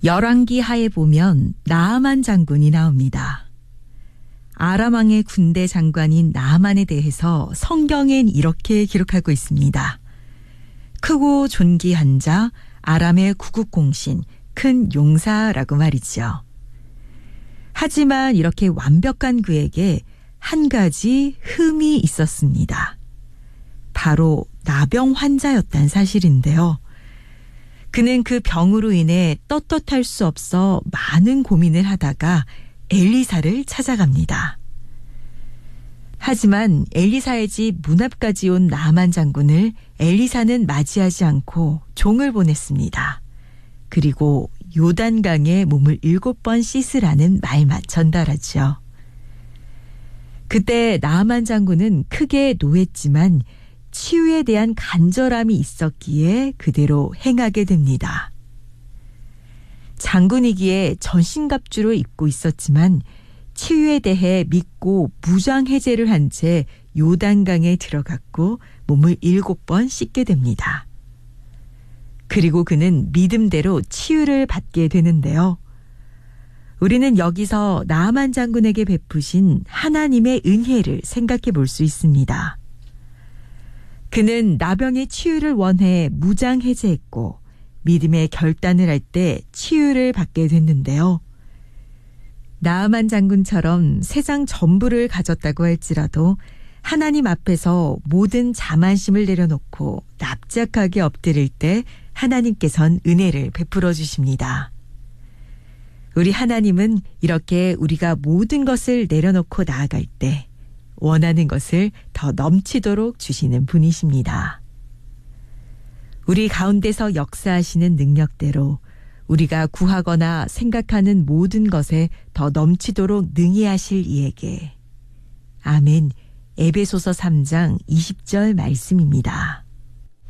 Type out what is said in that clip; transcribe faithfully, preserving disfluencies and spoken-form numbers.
열왕기 하에 보면 나아만 장군이 나옵니다. 아람 왕의 군대 장관인 나아만에 대해서 성경엔 이렇게 기록하고 있습니다. 크고 존귀한 자, 아람의 구국공신, 큰 용사라고 말이죠. 하지만 이렇게 완벽한 그에게 한 가지 흠이 있었습니다. 바로 나병 환자였다는 사실인데요. 그는 그 병으로 인해 떳떳할 수 없어 많은 고민을 하다가 엘리사를 찾아갑니다. 하지만 엘리사의 집 문 앞까지 온 나아만 장군을 엘리사는 맞이하지 않고 종을 보냈습니다. 그리고 요단강에 몸을 일곱 번 씻으라는 말만 전달하죠. 그때 나아만 장군은 크게 노했지만 치유에 대한 간절함이 있었기에 그대로 행하게 됩니다. 장군이기에 전신갑주를 입고 있었지만 치유에 대해 믿고 무장해제를 한 채 요단강에 들어갔고 몸을 일곱 번 씻게 됩니다. 그리고 그는 믿음대로 치유를 받게 되는데요. 우리는 여기서 나아만 장군에게 베푸신 하나님의 은혜를 생각해 볼 수 있습니다. 그는 나병의 치유를 원해 무장해제했고 믿음의 결단을 할 때 치유를 받게 됐는데요. 나아만 장군처럼 세상 전부를 가졌다고 할지라도 하나님 앞에서 모든 자만심을 내려놓고 납작하게 엎드릴 때 하나님께선 은혜를 베풀어 주십니다. 우리 하나님은 이렇게 우리가 모든 것을 내려놓고 나아갈 때 원하는 것을 더 넘치도록 주시는 분이십니다. 우리 가운데서 역사하시는 능력대로 우리가 구하거나 생각하는 모든 것에 더 넘치도록 능히 하실 이에게. 아멘. 에베소서 삼 장 이십 절 말씀입니다.